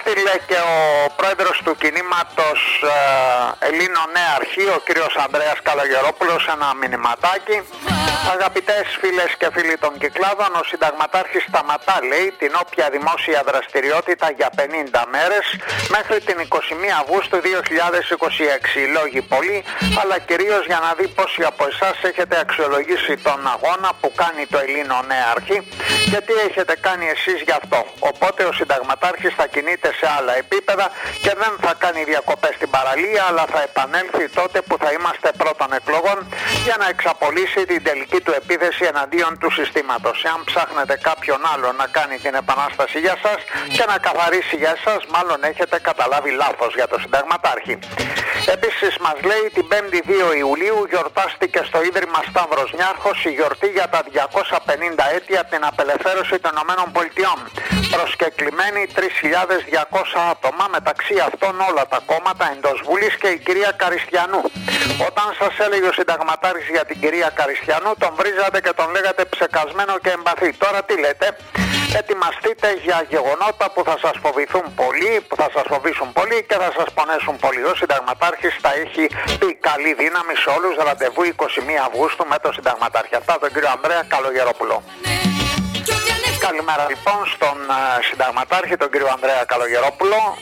έστειλε και ο πρόεδρος του κινήματος Ελλήνων Νέαρχοι, ο κύριος Ανδρέας Καλογερόπουλος, ένα μηνυματάκι. Αγαπητές φίλες και φίλοι των Κυκλάδων, ο συνταγματάρχης σταματά, λέει, την όποια δημόσια δραστηριότητα για 50 μέρες μέχρι την 21 Αυγούστου 2026. Λόγοι πολλοί, αλλά κυρίως για να δει πόσοι από εσάς έχετε αξιολογήσει τον αγώνα που κάνει το Ελλήνων Νέαρχοι και τι έχετε κάνει εσείς γι' αυτό. Οπότε ο συνταγματάρχης θα κινείται σε άλλα επίπεδα και δεν θα κάνει διακοπές στην παραλία, αλλά θα επανέλθει τότε που θα είμαστε πρώτων εκλογών για να εξαπολύσει την τελική του επίθεση εναντίον του συστήματος. Εάν ψάχνετε κάποιον άλλο να κάνει την επανάσταση για σας και να καθαρίσει για εσάς, μάλλον έχετε καταλάβει λάθος για το συνταγματάρχη. Επίσης μας λέει, την 5η 2 Ιουλίου γιορτάστηκε στο Ίδρυμα Σταύρος Νιάρχος η γιορτή για τα 250 έτη από την απελευθέρωση των ΗΠΑ. Προσκεκλημένοι 3.200 άτομα, μεταξύ αυτών όλα τα κόμματα εντός Βουλής και η κυρία Καριστιανού. Όταν σας έλεγε ο συνταγματάρχης για την κυρία Καριστιανού, τον βρίζατε και τον λέγατε ψεκασμένο και εμπαθή. Τώρα τι λέτε? Ετοιμαστείτε για γεγονότα που θα σας φοβηθούν πολύ, που θα σας φοβήσουν πολύ και θα σας πονέσουν πολύ. Ο συνταγματάρχης θα έχει πει καλή δύναμη σε όλους, ραντεβού 21 Αυγούστου με τον συνταγματάρχη. Αυτά τον κύριο Ανδρέα Καλογερόπουλο. Καλημέρα λοιπόν στον συνταγματάρχη, τον κύριο Ανδρέα Καλογερόπουλο.